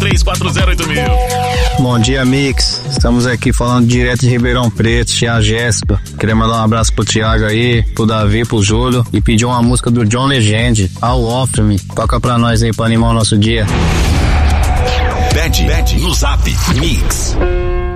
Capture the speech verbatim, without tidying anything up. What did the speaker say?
três quatro zero oito mil. Bom dia, Mix. Estamos aqui falando direto de Ribeirão Preto, tia Jéssica. Queria mandar um abraço pro Thiago aí, pro Davi, pro Júlio e pedir uma música do John Legend, Ao Offer Me. Toca pra nós aí pra animar o nosso dia. Pede, pede no Zap Mix.